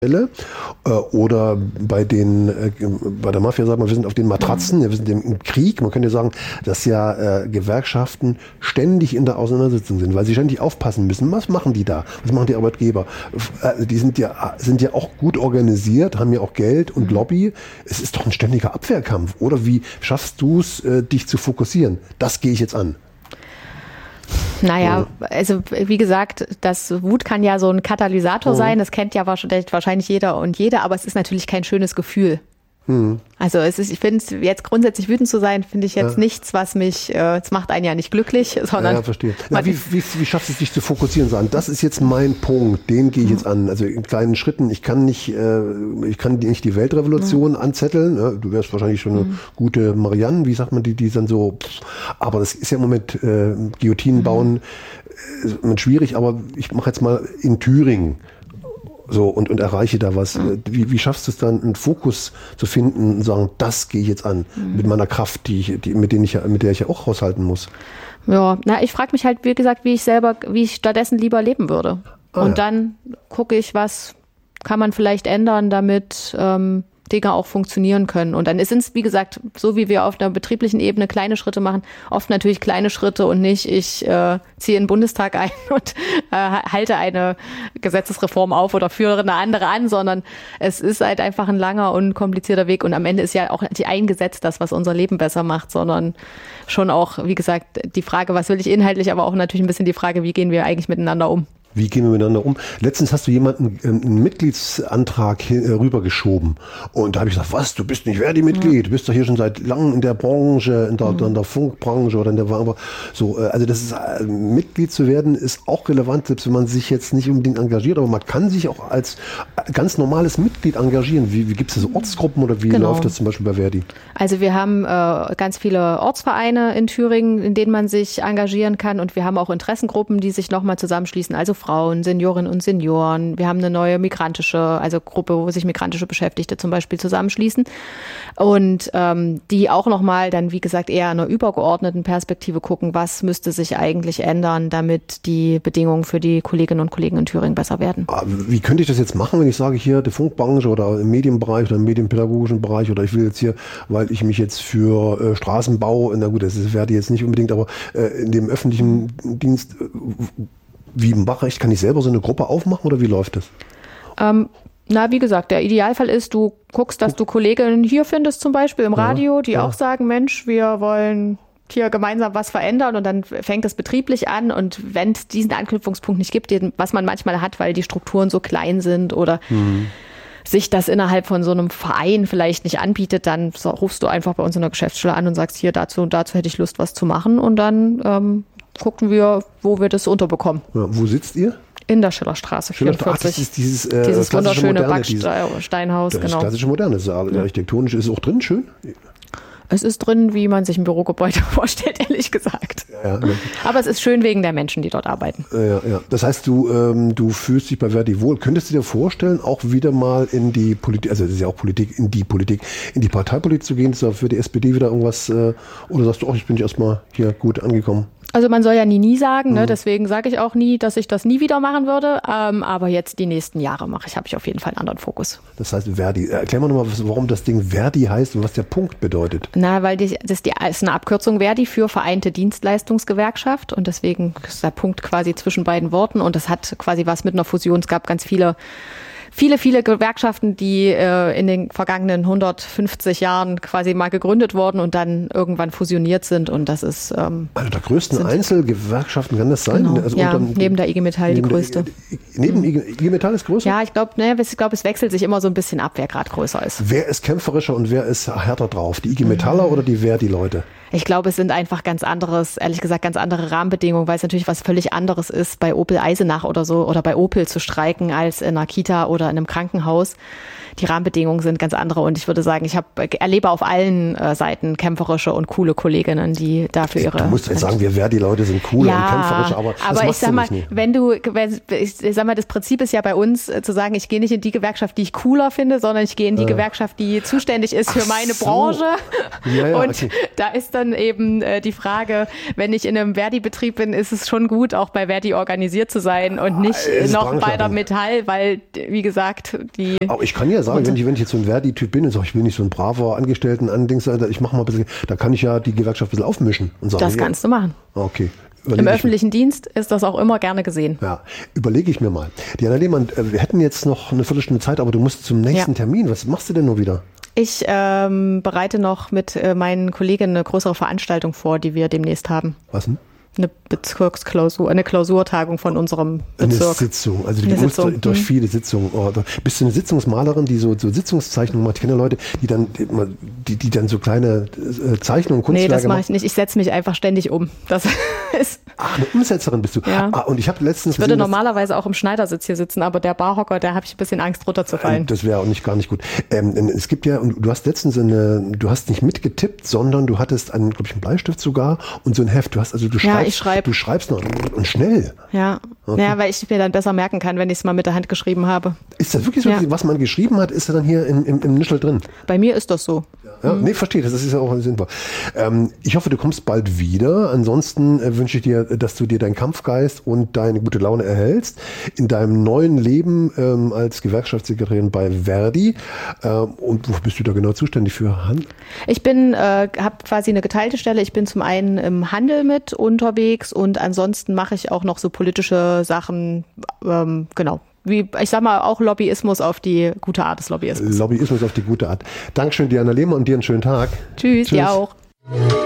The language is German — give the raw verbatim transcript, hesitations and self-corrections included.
Äh, oder bei den äh, bei der Mafia sagt man, wir sind auf den Matratzen, wir sind im Krieg. Man könnte sagen, dass ja äh, Gewerkschaften ständig in der Auseinandersetzung sind, weil sie ständig aufpassen müssen. Was machen die da? Was machen die Arbeitgeber? Äh, die sind ja sind ja auch gut organisiert, haben ja auch Geld und Lobby. Es ist doch ein ständiger Abwehrkampf. Oder wie schaffst du es, äh, dich zu fokussieren? Das gehe ich jetzt an. Naja, also wie gesagt, das Wut kann ja so ein Katalysator mhm. sein, das kennt ja wahrscheinlich jeder und jede, aber es ist natürlich kein schönes Gefühl. Mhm. Also es ist, ich finde jetzt grundsätzlich wütend zu sein, finde ich jetzt ja. nichts, was mich, äh, es macht einen ja nicht glücklich, sondern... Ja, verstehe. Na, wie, wie, wie schaffst du es, dich zu fokussieren, sagen, das ist jetzt mein Punkt, den gehe ich mhm. jetzt an. Also in kleinen Schritten, ich kann nicht, äh, ich kann nicht die Weltrevolution mhm. anzetteln, ja, du wärst wahrscheinlich schon eine mhm. gute Marianne, wie sagt man die, die dann so, pff, aber das ist ja im Moment, äh, Guillotinen mhm. bauen, äh, schwierig, aber ich mache jetzt mal in Thüringen, so, und, und erreiche da was. Mhm. Wie, wie schaffst du es dann, einen Fokus zu finden und sagen, das gehe ich jetzt an, mhm. mit meiner Kraft, die ich, die, mit, denen ich, mit der ich ja auch haushalten muss? Ja, na, ich frage mich halt, wie gesagt, wie ich selber, wie ich stattdessen lieber leben würde. Ah, und ja. dann gucke ich, was kann man vielleicht ändern, damit ähm, Dinge auch funktionieren können. Und dann sind es, wie gesagt, so wie wir auf einer betrieblichen Ebene kleine Schritte machen, oft natürlich kleine Schritte und nicht, ich äh, ziehe in den Bundestag ein und äh, halte eine Gesetzesreform auf oder führe eine andere an, sondern es ist halt einfach ein langer und komplizierter Weg. Und am Ende ist ja auch nicht ein Gesetz das, was unser Leben besser macht, sondern schon auch, wie gesagt, die Frage, was will ich inhaltlich, aber auch natürlich ein bisschen die Frage, wie gehen wir eigentlich miteinander um. Wie gehen wir miteinander um? Letztens hast du jemanden einen Mitgliedsantrag rübergeschoben. Und da habe ich gesagt, was, du bist nicht Verdi-Mitglied, ja. du bist doch hier schon seit langem in der Branche, in der, mhm. in der Funkbranche oder in der aber so. Also das ist, Mitglied zu werden ist auch relevant, selbst wenn man sich jetzt nicht unbedingt engagiert, aber man kann sich auch als ganz normales Mitglied engagieren. Wie, wie gibt es so Ortsgruppen oder wie genau. läuft das zum Beispiel bei Verdi? Also wir haben äh, ganz viele Ortsvereine in Thüringen, in denen man sich engagieren kann, und wir haben auch Interessengruppen, die sich nochmal zusammenschließen, also Frauen, Seniorinnen und Senioren. Wir haben eine neue migrantische, also Gruppe, wo sich migrantische Beschäftigte zum Beispiel zusammenschließen und ähm, die auch nochmal dann, wie gesagt, eher in einer übergeordneten Perspektive gucken, was müsste sich eigentlich ändern, damit die Bedingungen für die Kolleginnen und Kollegen in Thüringen besser werden. Wie könnte ich das jetzt machen, wenn ich sage, hier der Funkbranche oder im Medienbereich oder im medienpädagogischen Bereich, oder ich will jetzt hier, weil ich mich jetzt für äh, Straßenbau, na gut, das ist Verdi jetzt nicht unbedingt, aber äh, in dem öffentlichen Dienst, äh, wie im Bachrecht, kann ich selber so eine Gruppe aufmachen oder wie läuft das? Ähm, na, wie gesagt, der Idealfall ist, du guckst, dass du Kolleginnen hier findest, zum Beispiel im Radio, die ja. auch sagen, Mensch, wir wollen hier gemeinsam was verändern, und dann fängt es betrieblich an, und wenn es diesen Anknüpfungspunkt nicht gibt, den, was man manchmal hat, weil die Strukturen so klein sind oder mhm. sich das innerhalb von so einem Verein vielleicht nicht anbietet, dann so, rufst du einfach bei uns in der Geschäftsstelle an und sagst, hier dazu und dazu hätte ich Lust, was zu machen, und dann ähm, gucken wir, wo wir das unterbekommen. Ja, wo sitzt ihr? In der Schillerstraße vierundvierzig. Ach, das ist dieses, äh, dieses wunderschöne Moderne, Backsteinhaus. Das genau. ist klassische Moderne. Das ist architektonisch. Ist es auch drin schön? Es ist drin, wie man sich ein Bürogebäude vorstellt, ehrlich gesagt. Ja, ja. Aber es ist schön wegen der Menschen, die dort arbeiten. Ja, ja. Das heißt, du, ähm, du fühlst dich bei Verdi wohl. Könntest du dir vorstellen, auch wieder mal in die Politik, also das ist ja auch Politik, in die Politik, in die Parteipolitik zu gehen, für die S P D wieder irgendwas, äh, oder sagst du, oh, ich bin erstmal hier gut angekommen? Also man soll ja nie, nie sagen, ne? Mhm. Deswegen sage ich auch nie, dass ich das nie wieder machen würde. Ähm, aber jetzt die nächsten Jahre mache ich, habe ich auf jeden Fall einen anderen Fokus. Das heißt Verdi. Erklär mal nochmal, warum das Ding Verdi heißt und was der Punkt bedeutet. Na, weil die, das die, ist eine Abkürzung Verdi für Vereinte Dienstleistungsgewerkschaft, und deswegen ist der Punkt quasi zwischen beiden Worten, und das hat quasi was mit einer Fusion. Es gab ganz viele Viele, viele Gewerkschaften, die äh, in den vergangenen hundertfünfzig Jahren quasi mal gegründet wurden und dann irgendwann fusioniert sind. Und das ist ähm, also der größten Einzelgewerkschaften kann das sein? Genau. Also ja, unter, neben der I G Metall die größte. Der, neben I G Metall ist größer? Ja, ich glaube, ne, ich glaube, es wechselt sich immer so ein bisschen ab, wer gerade größer ist. Wer ist kämpferischer und wer ist härter drauf? Die I G Metaller mhm. oder die Verdi-Leute? Ich glaube, es sind einfach ganz anderes, ehrlich gesagt, ganz andere Rahmenbedingungen, weil es natürlich was völlig anderes ist, bei Opel Eisenach oder so oder bei Opel zu streiken, als in einer Kita oder in einem Krankenhaus. die Rahmenbedingungen sind ganz andere. Und ich würde sagen, ich habe erlebe auf allen äh, Seiten kämpferische und coole Kolleginnen, die dafür ihre... Du musst jetzt sagen, wir Verdi-Leute sind cool ja, und kämpferisch, aber das aber ich sag mal, nicht. wenn du, wenn, ich sag mal, das Prinzip ist ja bei uns äh, zu sagen, ich gehe nicht in die Gewerkschaft, die ich cooler finde, sondern ich gehe in die äh. Gewerkschaft, die zuständig ist für Ach meine so. Branche. Ja, ja, und okay. da ist dann eben äh, die Frage, wenn ich in einem Verdi-Betrieb bin, ist es schon gut, auch bei Verdi organisiert zu sein und nicht äh, noch bei der Metall, weil, wie gesagt, die... Aber ich kann ja sagen, wenn ich, wenn ich jetzt so ein Verdi-Typ bin und sage, ich will nicht so ein braver Angestellten andings, ich mache mal ein bisschen, da kann ich ja die Gewerkschaft ein bisschen aufmischen und sagen... Das kannst du machen. Okay. Im öffentlichen mir. Dienst ist das auch immer gerne gesehen. Ja, überlege ich mir mal. Diana Lehmann, wir hätten jetzt noch eine Viertelstunde Zeit, aber du musst zum nächsten ja. Termin. Was machst du denn nur wieder? Ich ähm, bereite noch mit äh, meinen Kolleginnen eine größere Veranstaltung vor, die wir demnächst haben. Was denn? Eine Bezirksklausur, eine Klausurtagung von unserem Bezirk. Eine Sitzung, also du musst durch, durch viele Sitzungen. Oh, bist du eine Sitzungsmalerin, die so, so Sitzungszeichnungen macht? Ich kenne Leute, die dann, die, die dann so kleine äh, Zeichnungen, Kunstwerke... Nee, das mache ich nicht. Ich setze mich einfach ständig um. Das ist... Ach, eine Umsetzerin bist du. Ja. Ah, und ich habe letztens Ich würde gesehen, normalerweise auch im Schneidersitz hier sitzen, aber der Barhocker, da habe ich ein bisschen Angst, runterzufallen. Äh, das wäre auch nicht gar nicht gut. Ähm, es gibt ja, und du hast letztens eine, du hast nicht mitgetippt, sondern du hattest einen, glaube ich, einen Bleistift sogar und so ein Heft. Du hast also, du schreibst, ja, ich schreib. du schreibst noch und schnell. Ja. Okay. Ja, weil ich mir dann besser merken kann, wenn ich es mal mit der Hand geschrieben habe. Ist das wirklich so, ja. was man geschrieben hat, ist dann hier im, im, im Nischel drin? Bei mir ist das so. Ja, mhm. Nee, verstehe, das ist ja auch sinnvoll. Ähm, ich hoffe, du kommst bald wieder. Ansonsten äh, wünsche ich dir, dass du dir deinen Kampfgeist und deine gute Laune erhältst in deinem neuen Leben ähm, als Gewerkschaftssekretärin bei Verdi. Ähm, und wo bist du da genau zuständig für? Handel? Ich bin, äh, habe quasi eine geteilte Stelle. Ich bin zum einen im Handel mit unterwegs und ansonsten mache ich auch noch so politische Sachen, ähm, genau. Wie, ich sag mal, auch Lobbyismus auf die gute Art des Lobbyismus. Lobbyismus auf die gute Art. Dankeschön, Diana Lehmann, und dir einen schönen Tag. Tschüss, Tschüss. Dir auch.